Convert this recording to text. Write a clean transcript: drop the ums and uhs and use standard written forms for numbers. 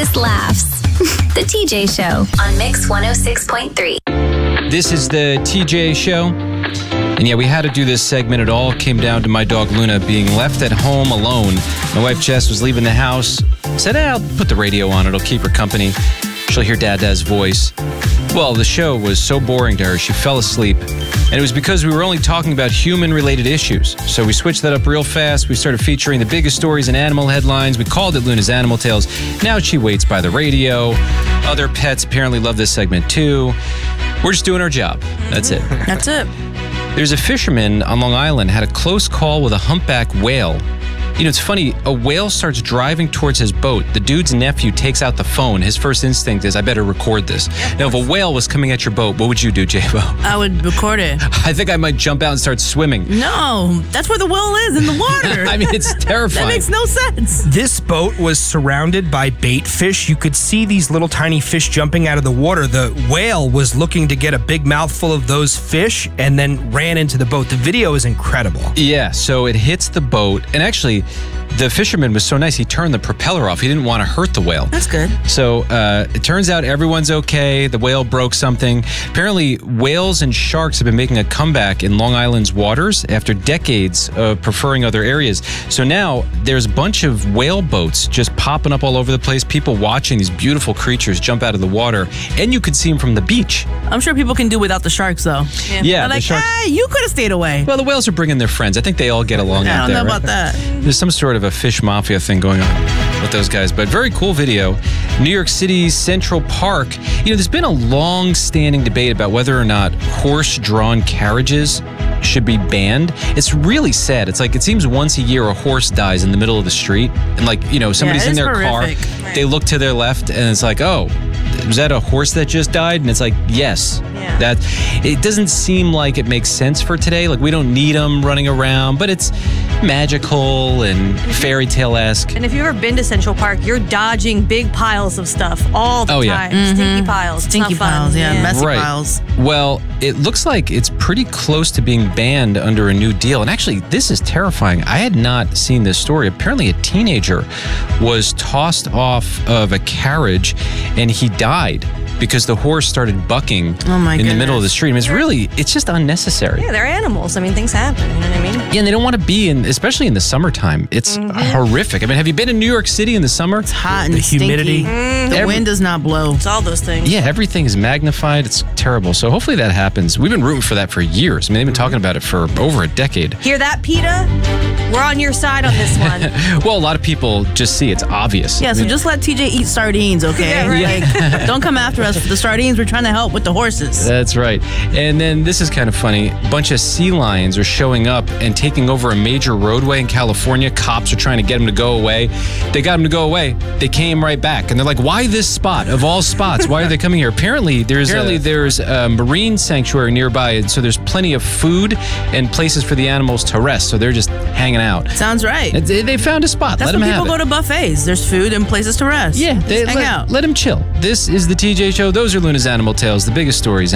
biggest laughs. The TJ Show on Mix 106.3. This is the TJ Show. And yeah, we had to do this segment. It all came down to my dog Luna being left at home alone. My wife Jess was leaving the house. Said, I'll put the radio on. It'll keep her company. She'll hear Dada's voice. Well, the show was so boring to her, she fell asleep. And it was because we were only talking about human-related issues. So we switched that up real fast. We started featuring the biggest stories and animal headlines. We called it Luna's Animal Tales. Now she waits by the radio. Other pets apparently love this segment too. We're just doing our job. That's it. That's it. There's a fisherman on Long Island had a close call with a humpback whale. You know, it's funny, a whale starts driving towards his boat. The dude's nephew takes out the phone. His first instinct is, I better record this. Now, if a whale was coming at your boat, what would you do, J-Bo? I would record it. I think I might jump out and start swimming. No, that's where the whale is, in the water. I mean, it's terrifying. That makes no sense. This boat was surrounded by bait fish. You could see these little tiny fish jumping out of the water. The whale was looking to get a big mouthful of those fish and then ran into the boat. The video is incredible. Yeah, so it hits the boat. And actually, the fisherman was so nice, he turned the propeller off. He didn't want to hurt the whale. That's good. So it turns out everyone's okay. The whale broke something. Apparently, whales and sharks have been making a comeback in Long Island's waters after decades of preferring other areas. So now there's a bunch of whale boats just popping up all over the place. People watching these beautiful creatures jump out of the water. And you could see them from the beach. I'm sure people can do without the sharks, though. Yeah, They're like, the sharks. hey, you could have stayed away. Well, the whales are bringing their friends. I think they all get along out there. I don't know right? about that. There's some sort of a fish mafia thing going on with those guys, but very cool video. New York City's Central Park. You know, there's been a long-standing debate about whether or not horse-drawn carriages should be banned. It's really sad. It's like, it seems once a year a horse dies in the middle of the street, and like, you know, somebody's in their horrific. car, they look to their left, and it's like, oh, was that a horse that just died? And it's like, yes. Yeah. That it doesn't seem like it makes sense for today. Like, we don't need them running around, but it's magical and fairy tale-esque. And if you've ever been to Central Park, you're dodging big piles of stuff all the time. Mm-hmm. Stinky piles. It's Stinky not fun. piles, messy Right. piles. Well, it looks like it's pretty close to being banned under a new deal. And actually, this is terrifying. I had not seen this story. Apparently, a teenager was tossed off of a carriage and he died because the horse started bucking in the middle of the street. I mean, it's just unnecessary. Yeah, they're animals. I mean, things happen. You know what I mean? Yeah, and they don't want to be in, especially in the summertime. It's horrific. I mean, have you been in New York City in the summer? It's hot and The humidity. stinky. The wind does not blow. It's all those things. Yeah, everything is magnified. It's terrible. So hopefully that happens. We've been rooting for that for years. I mean, they've been talking about it for over a decade. Hear that, PETA? We're on your side on this one. Well, a lot of people just see it's obvious. Yeah, so just let TJ eat sardines, okay? Yeah, right. Like, don't come after us for the sardines. We're trying to help with the horses. That's right. And then this is kind of funny. A bunch of sea lions are showing up and taking over a major roadway in California. Cops are trying to get them to go away. They got them to go away. They came right back. And they're like, why this spot? Of all spots, why are they coming here? Apparently, there's a marine sanctuary nearby. And so there's plenty of food and places for the animals to rest. So they're just hanging out. Sounds right. They found a spot. That's let when them people have go to buffets. There's food and places to rest. Yeah, Just hang out. Let them chill. This is the TJ Show. Those are Luna's Animal Tales, the biggest stories.